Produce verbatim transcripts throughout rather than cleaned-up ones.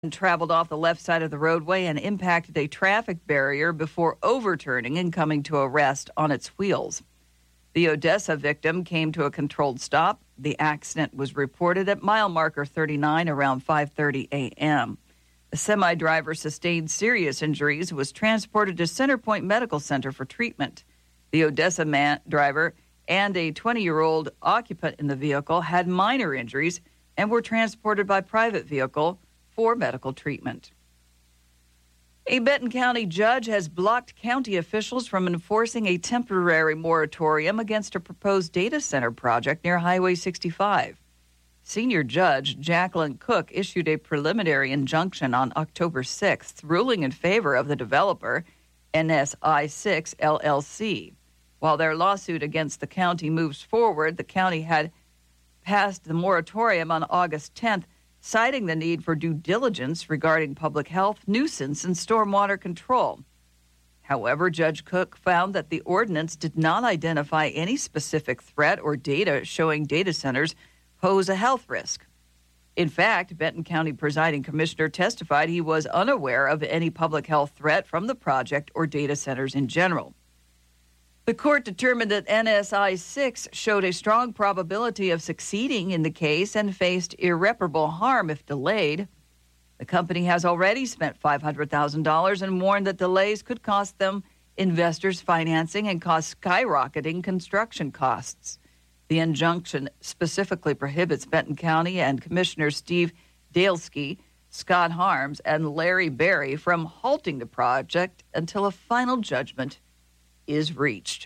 traveled off the left side of the roadway and impacted a traffic barrier before overturning and coming to a rest on its wheels. The Odessa victim came to a controlled stop. The accident was reported at mile marker thirty-nine around five thirty a.m. The semi-driver sustained serious injuries and was transported to Centerpoint Medical Center for treatment. The Odessa man, driver and a twenty-year-old occupant in the vehicle had minor injuries and were transported by private vehicle for medical treatment. A Benton County judge has blocked county officials from enforcing a temporary moratorium against a proposed data center project near Highway sixty-five. Senior Judge Jacqueline Cook issued a preliminary injunction on October sixth, ruling in favor of the developer, N S I six L L C. While their lawsuit against the county moves forward, the county had passed the moratorium on August tenth, citing the need for due diligence regarding public health, nuisance, and stormwater control. However, Judge Cook found that the ordinance did not identify any specific threat or data showing data centers pose a health risk. In fact, Benton County presiding commissioner testified he was unaware of any public health threat from the project or data centers in general. The court determined that N S I six showed a strong probability of succeeding in the case and faced irreparable harm if delayed. The company has already spent five hundred thousand dollars and warned that delays could cost them investors' financing and cause skyrocketing construction costs. The injunction specifically prohibits Benton County and Commissioners Steve Dalesky, Scott Harms, and Larry Berry from halting the project until a final judgment is reached.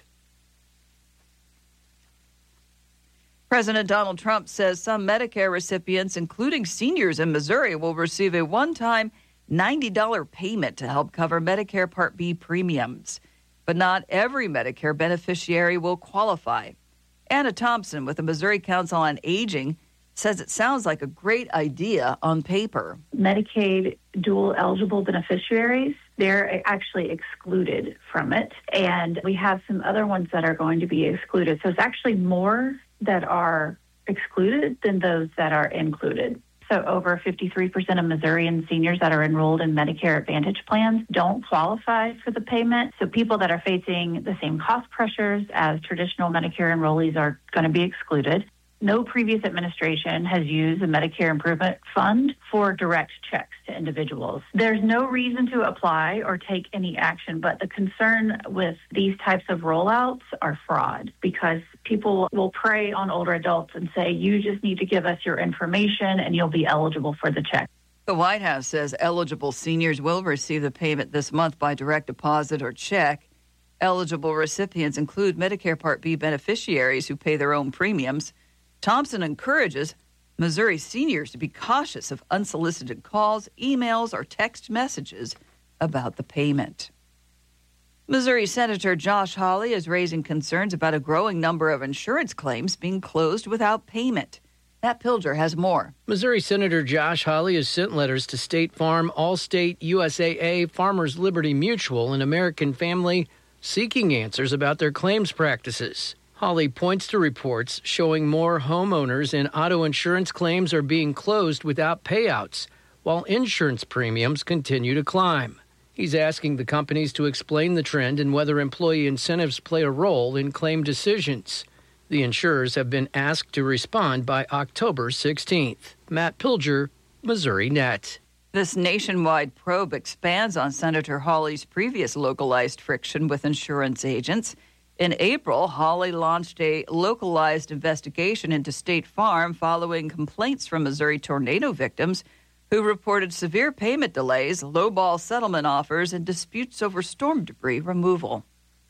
President Donald Trump says some Medicare recipients, including seniors in Missouri, will receive a one-time ninety dollars payment to help cover Medicare Part B premiums. But not every Medicare beneficiary will qualify. Anna Thompson with the Missouri Council on Aging says it sounds like a great idea on paper. Medicaid dual eligible beneficiaries, they're actually excluded from it. And we have some other ones that are going to be excluded. So it's actually more that are excluded than those that are included. So over fifty-three percent of Missourian seniors that are enrolled in Medicare Advantage plans don't qualify for the payment. So people that are facing the same cost pressures as traditional Medicare enrollees are going to be excluded. No previous administration has used the Medicare Improvement Fund for direct checks to individuals. There's no reason to apply or take any action, but the concern with these types of rollouts are fraud, because people will prey on older adults and say, you just need to give us your information and you'll be eligible for the check. The White House says eligible seniors will receive the payment this month by direct deposit or check. Eligible recipients include Medicare Part B beneficiaries who pay their own premiums. Thompson encourages Missouri seniors to be cautious of unsolicited calls, emails, or text messages about the payment. Missouri Senator Josh Hawley is raising concerns about a growing number of insurance claims being closed without payment. Matt Pilger has more. Missouri Senator Josh Hawley has sent letters to State Farm, Allstate, U S A A, Farmers Liberty Mutual, and American Family seeking answers about their claims practices. Hawley points to reports showing more homeowners and auto insurance claims are being closed without payouts, while insurance premiums continue to climb. He's asking the companies to explain the trend and whether employee incentives play a role in claim decisions. The insurers have been asked to respond by October sixteenth. Matt Pilger, Missouri Net. This nationwide probe expands on Senator Hawley's previous localized friction with insurance agents. In April, Hawley launched a localized investigation into State Farm following complaints from Missouri tornado victims who reported severe payment delays, lowball settlement offers, and disputes over storm debris removal.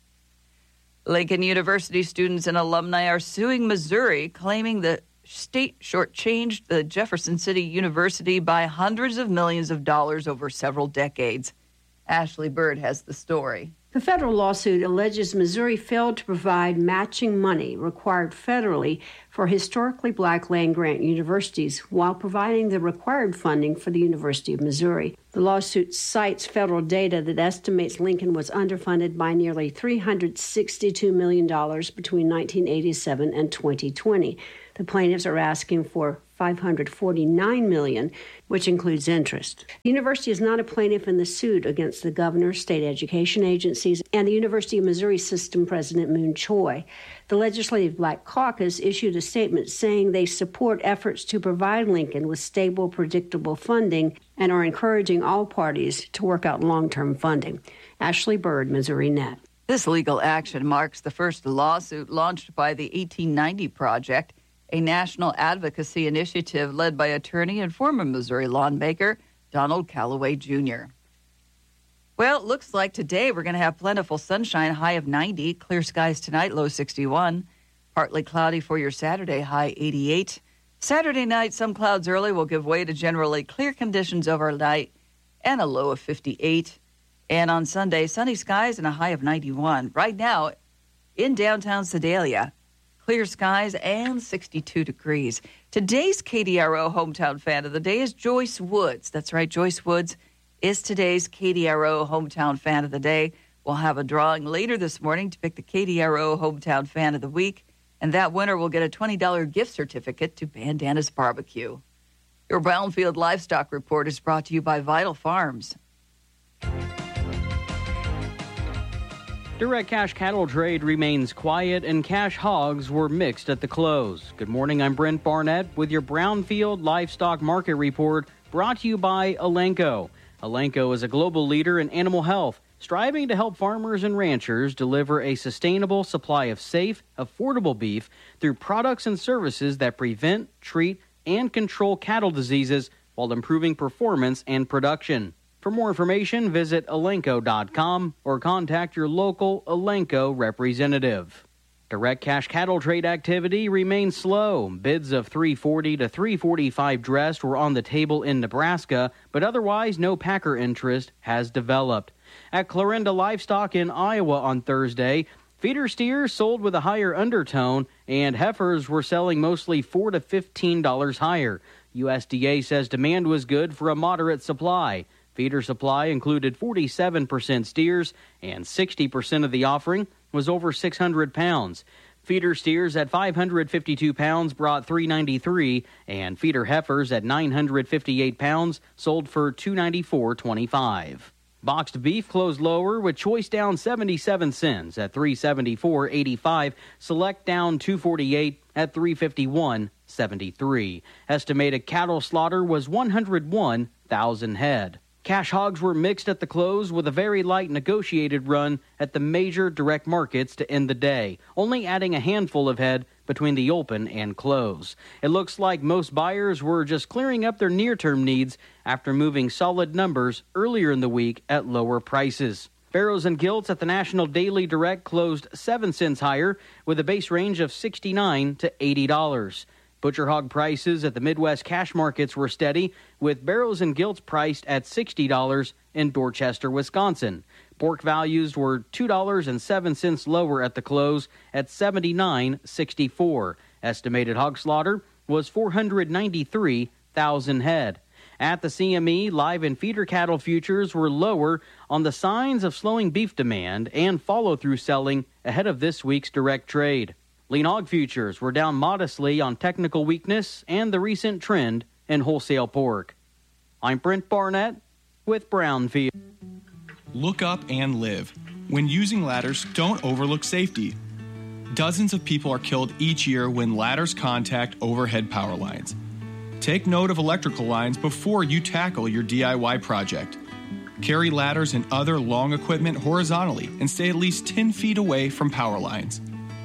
Lincoln University students and alumni are suing Missouri, claiming the state shortchanged the Jefferson City University by hundreds of millions of dollars over several decades. Ashley Bird has the story. The federal lawsuit alleges Missouri failed to provide matching money required federally for historically black land-grant universities while providing the required funding for the University of Missouri. The lawsuit cites federal data that estimates Lincoln was underfunded by nearly three hundred sixty-two million dollars between nineteen eighty-seven and twenty twenty. The plaintiffs are asking for five hundred forty-nine million dollars, which includes interest. The university is not a plaintiff in the suit against the governor, state education agencies, and the University of Missouri System President Moon Choi. The Legislative Black Caucus issued a statement saying they support efforts to provide Lincoln with stable, predictable funding and are encouraging all parties to work out long-term funding. Ashley Bird, Missouri Net. This legal action marks the first lawsuit launched by the eighteen ninety Project, a national advocacy initiative led by attorney and former Missouri lawmaker Donald Calloway Junior Well, it looks like today we're going to have plentiful sunshine, high of ninety, clear skies tonight, low sixty-one, partly cloudy for your Saturday, high eighty-eight. Saturday night, some clouds early will give way to generally clear conditions overnight and a low of fifty-eight. And on Sunday, sunny skies and a high of ninety-one. Right now, in downtown Sedalia, clear skies and sixty-two degrees. Today's K D R O Hometown Fan of the Day is Joyce Woods. That's right, Joyce Woods is today's K D R O Hometown Fan of the Day. We'll have a drawing later this morning to pick the K D R O Hometown Fan of the Week, and that winner will get a twenty dollars gift certificate to Bandanas Barbecue. Your Brownfield Livestock Report is brought to you by Vital Farms. Direct cash cattle trade remains quiet and cash hogs were mixed at the close. Good morning, I'm Brent Barnett with your Brownfield Livestock Market Report brought to you by Elanco. Elanco is a global leader in animal health, striving to help farmers and ranchers deliver a sustainable supply of safe, affordable beef through products and services that prevent, treat, and control cattle diseases while improving performance and production. For more information, visit elanco dot com or contact your local Elanco representative. Direct cash cattle trade activity remains slow. Bids of three forty to three forty-five dressed were on the table in Nebraska, but otherwise no packer interest has developed. At Clarinda Livestock in Iowa on Thursday, feeder steers sold with a higher undertone, and heifers were selling mostly four to fifteen dollars higher. U S D A says demand was good for a moderate supply. Feeder supply included forty-seven percent steers, and sixty percent of the offering was over six hundred pounds. Feeder steers at five hundred fifty-two pounds brought three ninety-three, and feeder heifers at nine hundred fifty-eight pounds sold for two ninety-four twenty-five. Boxed beef closed lower with choice down seventy-seven cents at three seventy-four eighty-five. Select down two forty-eight at three fifty-one seventy-three. Estimated cattle slaughter was one hundred one thousand head. Cash hogs were mixed at the close with a very light negotiated run at the major direct markets to end the day, only adding a handful of head between the open and close. It looks like most buyers were just clearing up their near-term needs after moving solid numbers earlier in the week at lower prices. Barrows and Gilts at the National Daily Direct closed seven cents higher with a base range of sixty-nine to eighty dollars. Butcher hog prices at the Midwest cash markets were steady, with Barrows and Gilts priced at sixty dollars in Dorchester, Wisconsin. Pork values were two dollars and seven cents lower at the close at seventy-nine sixty-four. Estimated hog slaughter was four hundred ninety-three thousand head. At the C M E, live and feeder cattle futures were lower on the signs of slowing beef demand and follow-through selling ahead of this week's direct trade. Lean hog futures were down modestly on technical weakness and the recent trend in wholesale pork. I'm Brent Barnett with Brownfield. Look up and live. When using ladders, don't overlook safety. Dozens of people are killed each year when ladders contact overhead power lines. Take note of electrical lines before you tackle your D I Y project. Carry ladders and other long equipment horizontally and stay at least ten feet away from power lines.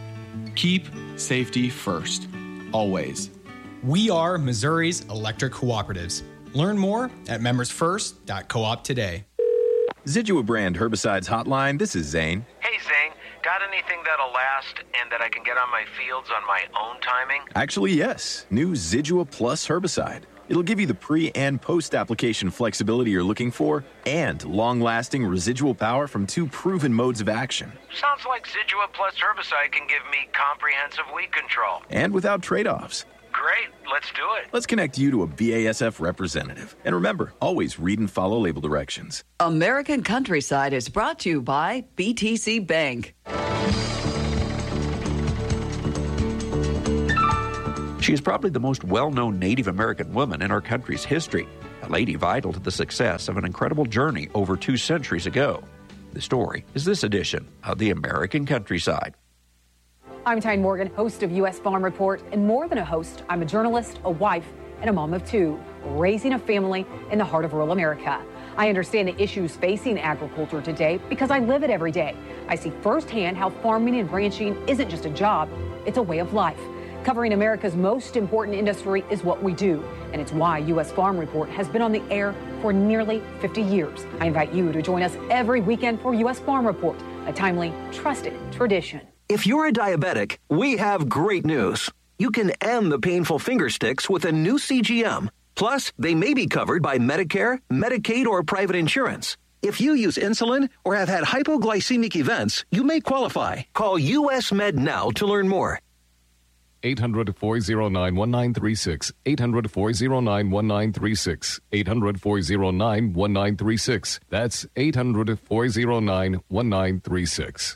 Keep safety first, always. We are Missouri's electric cooperatives. Learn more at members first dot coop today. Zidua brand herbicides hotline, this is Zane. Hey Zane, got anything that'll last and that I can get on my fields on my own timing? Actually, yes. New Zidua Plus herbicide. It'll give you the pre- and post-application flexibility you're looking for and long-lasting residual power from two proven modes of action. Sounds like Zidua Plus herbicide can give me comprehensive weed control. And without trade-offs. Great, let's do it. Let's connect you to a B A S F representative. And remember, always read and follow label directions. American Countryside is brought to you by B T C Bank. She is probably the most well-known Native American woman in our country's history, a lady vital to the success of an incredible journey over two centuries ago. The story is this edition of the American Countryside. I'm Tyne Morgan, host of U S Farm Report, and more than a host, I'm a journalist, a wife, and a mom of two, raising a family in the heart of rural America. I understand the issues facing agriculture today because I live it every day. I see firsthand how farming and ranching isn't just a job, it's a way of life. Covering America's most important industry is what we do, and it's why U S Farm Report has been on the air for nearly fifty years. I invite you to join us every weekend for U S Farm Report, a timely, trusted tradition. If you're a diabetic, we have great news. You can end the painful finger sticks with a new C G M. Plus, they may be covered by Medicare, Medicaid, or private insurance. If you use insulin or have had hypoglycemic events, you may qualify. Call U S Med now to learn more. eight hundred, four oh nine, one nine three six. eight hundred, four oh nine, one nine three six. eight hundred, four oh nine, one nine three six. That's eight hundred, four oh nine, one nine three six.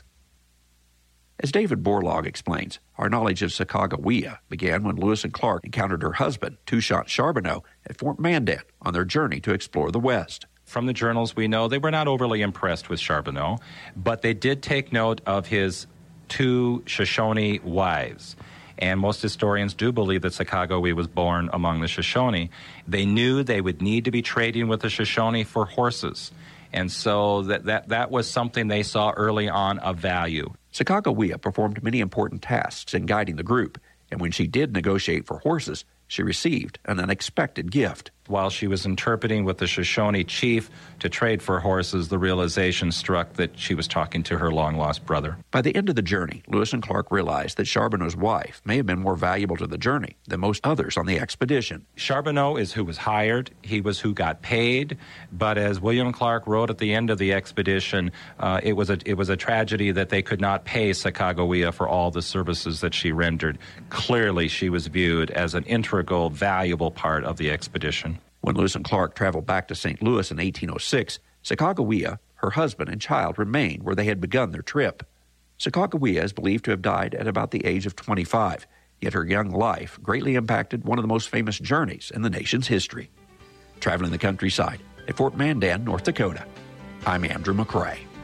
As David Borlaug explains, our knowledge of Sacagawea began when Lewis and Clark encountered her husband, Touchant Charbonneau, at Fort Mandan on their journey to explore the West. From the journals we know, they were not overly impressed with Charbonneau, but they did take note of his two Shoshone wives. And most historians do believe that Sacagawea was born among the Shoshone. They knew they would need to be trading with the Shoshone for horses. And so that, that, that was something they saw early on of value. Sacagawea performed many important tasks in guiding the group, and when she did negotiate for horses, she received an unexpected gift. While she was interpreting with the Shoshone chief to trade for horses, the realization struck that she was talking to her long-lost brother. By the end of the journey, Lewis and Clark realized that Charbonneau's wife may have been more valuable to the journey than most others on the expedition. Charbonneau is who was hired. He was who got paid. But as William Clark wrote at the end of the expedition, uh, it was a it was a tragedy that they could not pay Sacagawea for all the services that she rendered. Clearly, she was viewed as an integral, valuable part of the expedition. When Lewis and Clark traveled back to Saint Louis in eighteen oh six, Sacagawea, her husband, and child remained where they had begun their trip. Sacagawea is believed to have died at about the age of twenty-five, yet her young life greatly impacted one of the most famous journeys in the nation's history. Traveling the countryside at Fort Mandan, North Dakota, I'm Andrew McCrae.